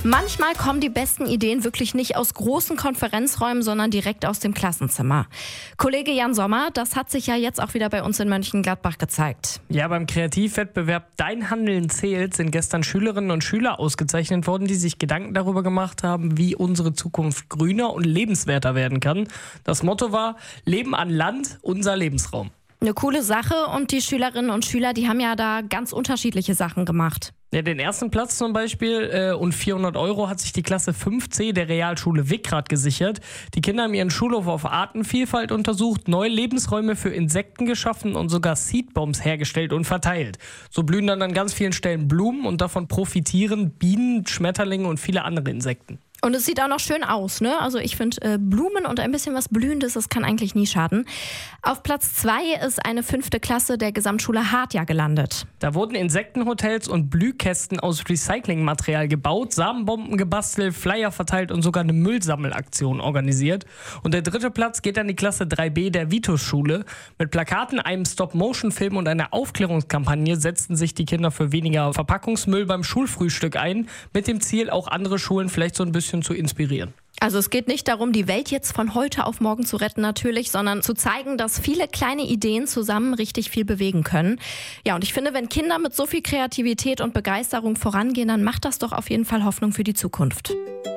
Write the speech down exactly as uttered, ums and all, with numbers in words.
Manchmal kommen die besten Ideen wirklich nicht aus großen Konferenzräumen, sondern direkt aus dem Klassenzimmer. Kollege Jan Sommer, das hat sich ja jetzt auch wieder bei uns in Mönchengladbach gezeigt. Ja, beim Kreativwettbewerb Dein Handeln zählt sind gestern Schülerinnen und Schüler ausgezeichnet worden, die sich Gedanken darüber gemacht haben, wie unsere Zukunft grüner und lebenswerter werden kann. Das Motto war: Leben an Land, unser Lebensraum. Eine coole Sache, und die Schülerinnen und Schüler, die haben ja da ganz unterschiedliche Sachen gemacht. Ja, den ersten Platz zum Beispiel äh, und vierhundert Euro hat sich die Klasse fünf C der Realschule Wickrath gesichert. Die Kinder haben ihren Schulhof auf Artenvielfalt untersucht, neue Lebensräume für Insekten geschaffen und sogar Seedbombs hergestellt und verteilt. So blühen dann an ganz vielen Stellen Blumen und davon profitieren Bienen, Schmetterlinge und viele andere Insekten. Und es sieht auch noch schön aus, ne? Also ich finde, äh, Blumen und ein bisschen was Blühendes, das kann eigentlich nie schaden. Auf Platz zwei ist eine fünfte Klasse der Gesamtschule Hartja gelandet. Da wurden Insektenhotels und Blühkästen aus Recyclingmaterial gebaut, Samenbomben gebastelt, Flyer verteilt und sogar eine Müllsammelaktion organisiert. Und der dritte Platz geht an die Klasse drei B der Vitus-Schule. Mit Plakaten, einem Stop-Motion-Film und einer Aufklärungskampagne setzten sich die Kinder für weniger Verpackungsmüll beim Schulfrühstück ein, mit dem Ziel, auch andere Schulen vielleicht so ein bisschen zu inspirieren. Also es geht nicht darum, die Welt jetzt von heute auf morgen zu retten natürlich, sondern zu zeigen, dass viele kleine Ideen zusammen richtig viel bewegen können. Ja, und ich finde, wenn Kinder mit so viel Kreativität und Begeisterung vorangehen, dann macht das doch auf jeden Fall Hoffnung für die Zukunft.